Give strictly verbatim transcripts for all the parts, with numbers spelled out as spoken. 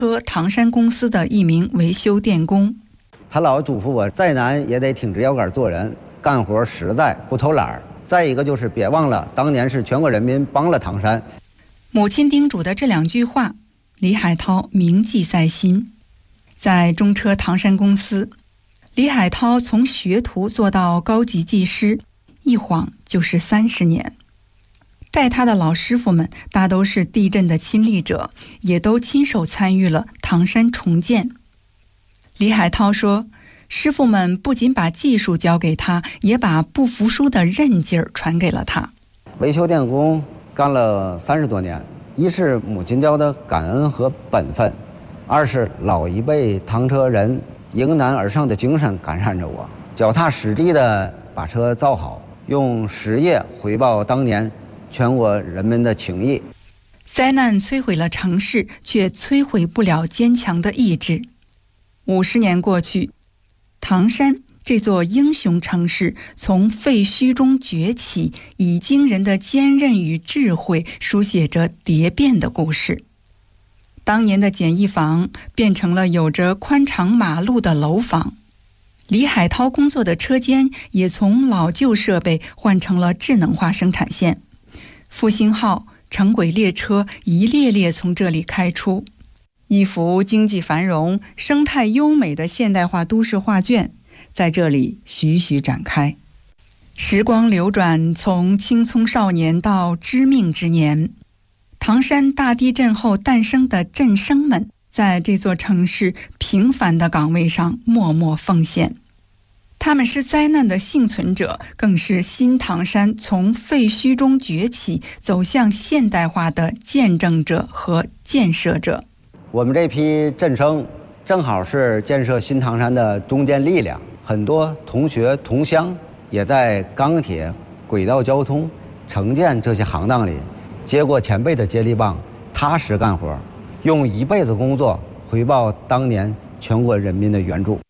和唐山公司的一名维修电工。 他老嘱咐我，再难也得挺直腰杆做人，干活实在，不偷懒。再一个就是别忘了，当年是全国人民帮了唐山。 母亲叮嘱的这两句话，李海涛铭记在心。在中车唐山公司，李海涛从学徒做到高级技师，一晃就是三十年。带他的老师傅们大都是地震的亲历者，也都亲手参与了唐山重建。李海涛说，师傅们不仅把技术教给他，也把不服输的韧劲儿传给了他。 维修电工干了三十多年，一是母亲教的感恩和本分，二是老一辈唐车人迎难而上的精神感染着我，脚踏实地的把车造好，用实业回报当年全国人民的情谊。 灾难摧毁了城市，却摧毁不了坚强的意志。五十年过去，唐山这座英雄城市从废墟中崛起，以惊人的坚韧与智慧书写着蝶变的故事。当年的简易房变成了有着宽敞马路的楼房，李海涛工作的车间也从老旧设备换成了智能化生产线。复兴号、城轨列车一列列从这里开出，一幅经济繁荣、生态优美的现代化都市画卷在这里徐徐展开。时光流转，从青葱少年到知命之年，唐山大地震后诞生的震生们，在这座城市平凡的岗位上默默奉献。他们是灾难的幸存者，更是新唐山从废墟中崛起走向现代化的见证者和建设者。 我们这批震生正好是建设新唐山的中坚力量，很多同学同乡也在钢铁、轨道交通、城建这些行当里接过前辈的接力棒，踏实干活，用一辈子工作回报当年全国人民的援助。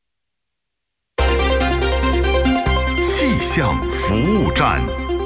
气象服务站，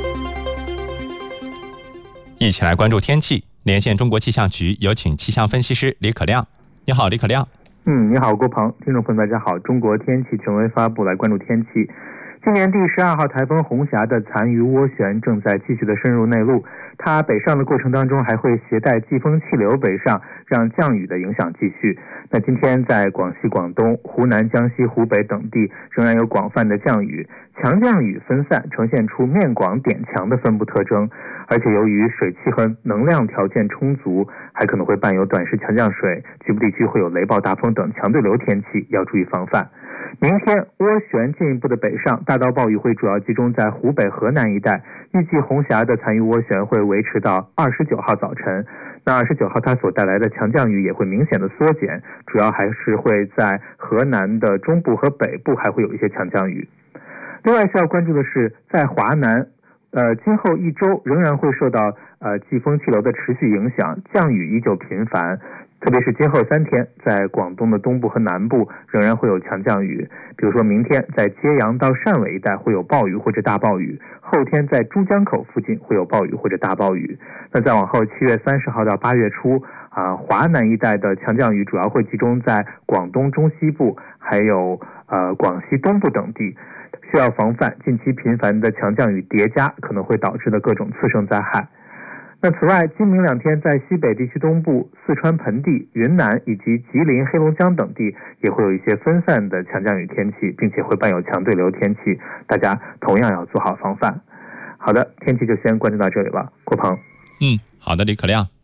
一起来关注天气。连线中国气象局，有请气象分析师李可亮。你好，李可亮。 嗯，你好，郭鹏，听众朋友大家好。中国天气权威发布，来关注天气。今年第十二号台风红霞的残余涡旋正在继续的深入内陆，它北上的过程当中还会携带季风气流北上，让降雨的影响继续。那今天在广西、广东、湖南、江西、湖北等地仍然有广泛的降雨，强降雨分散，呈现出面广点强的分布特征。而且由于水汽和能量条件充足，还可能会伴有短时强降水，局部地区会有雷暴、大风等强对流天气，要注意防范。明天涡旋进一步的北上，大到暴雨会主要集中在湖北、河南一带，预计红霞的残余涡旋会维持到二十九号早晨。那二十九号它所带来的强降雨也会明显的缩减，主要还是会在河南的中部和北部还会有一些强降雨。另外需要关注的是，在华南呃，今后一周仍然会受到呃季风气流的持续影响，降雨依旧频繁，特别是今后三天，在广东的东部和南部仍然会有强降雨。比如说明天在揭阳到汕尾一带会有暴雨或者大暴雨，后天在珠江口附近会有暴雨或者大暴雨。那再往后七月三十号到八月初啊、呃，华南一带的强降雨主要会集中在广东中西部，还有呃广西东部等地。需要防范近期频繁的强降雨叠加可能会导致的各种次生灾害。那此外，今明两天在西北地区东部、四川盆地、云南以及吉林、黑龙江等地也会有一些分散的强降雨天气，并且会伴有强对流天气，大家同样要做好防范。好的，天气就先关注到这里了，郭鹏。 嗯，好的，李可亮。